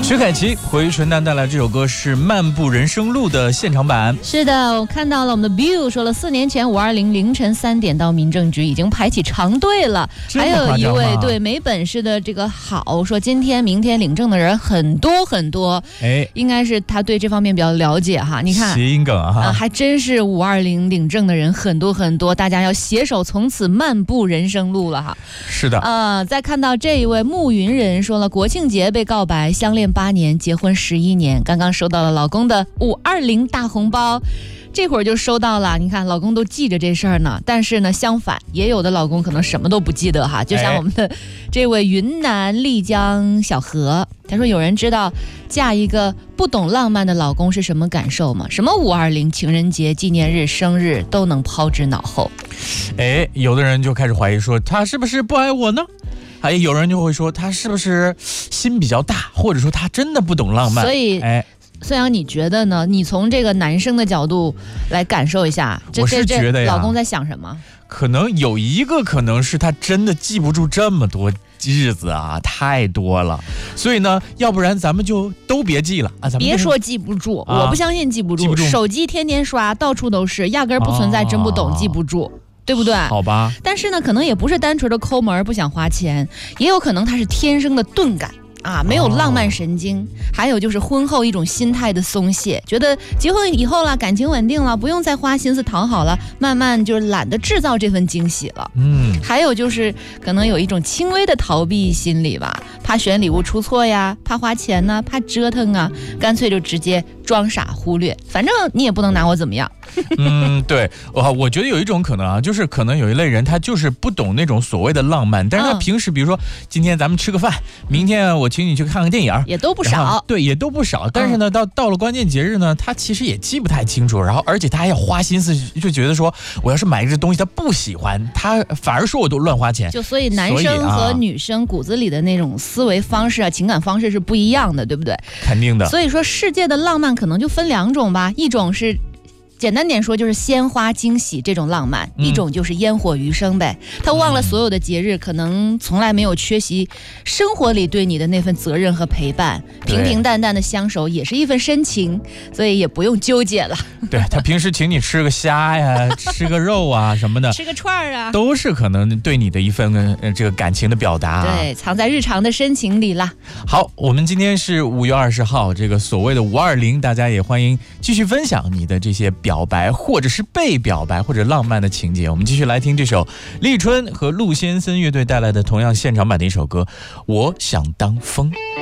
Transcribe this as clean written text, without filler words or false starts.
薛凯琪、回春丹带来这首歌是《漫步人生路》的现场版。 是的，我看到了我们的 Bill 说了，4年前520凌晨3点到民政局已经排起长队了。还有一位对没本事的这个好说，今天明天领证的人很多很多，应该是他对这方面比较了解哈。你看谐音梗啊， 还真是520领证的人很多很多，大家要携手从此漫步人生路了哈。 是的， 再看到这一位暮云人说了，国庆节被告白，相恋8年，结婚11年，刚刚收到了老公的520大红包，这会儿就收到了。你看老公都记着这事儿呢，但是呢相反也有的老公可能什么都不记得哈。就像我们的这位云南丽江小何，他说有人知道嫁一个不懂浪漫的老公是什么感受吗？什么520情人节纪念日生日都能抛之脑后。 有的人就开始怀疑说他是不是不爱我呢？还有人就会说他是不是心比较大，或者说他真的不懂浪漫。 所以孙杨，你觉得呢？你从这个男生的角度来感受一下， 我是觉得呀， 老公在想什么？ 可能有一个可能是他真的记不住这么多日子啊，太多了。所以呢，要不然咱们就都别记了啊！咱们别说记不住，我不相信记不住。手机天天刷，到处都是，压根不存在真不懂、记不住。对不对？ 好吧， 但是呢，可能也不是单纯的抠门不想花钱，也有可能他是天生的钝感啊，没有浪漫神经，还有就是婚后一种心态的松懈，觉得结婚以后了，感情稳定了，不用再花心思讨好了，慢慢就是懒得制造这份惊喜了。还有就是可能有一种轻微的逃避心理吧，怕选礼物出错呀，怕花钱呢，怕折腾啊，干脆就直接装傻忽略，反正你也不能拿我怎么样。 对，我觉得有一种可能啊，就是可能有一类人他就是不懂那种所谓的浪漫，但是他平时比如说今天咱们吃个饭，明天我请你去看个电影， 也都不少， 对，也都不少。但是呢，到了关键节日呢，他其实也记不太清楚，然后而且他还要花心思，就觉得说我要是买这东西他不喜欢，他反而说我都乱花钱。 所以男生和女生骨子里的那种思维方式啊，情感方式是不一样的，对不对？ 肯定的。 所以说世界的浪漫可能就分2种吧，一种是简单点说就是鲜花惊喜这种浪漫，一种就是烟火余生呗。他忘了所有的节日，可能从来没有缺席生活里对你的那份责任和陪伴，平平淡淡的相守也是一份深情，所以也不用纠结了。 对，他平时请你吃个虾呀，吃个肉啊什么的， 吃个串啊， 都是可能对你的一份这个感情的表达， 对，藏在日常的深情里啦。 好，我们今天是5月20号，这个所谓的520，大家也欢迎继续分享你的这些表白，或者是被表白，或者浪漫的情节。我们继续来听这首立春和陆先森乐队带来的同样现场版的一首歌《我想当风》。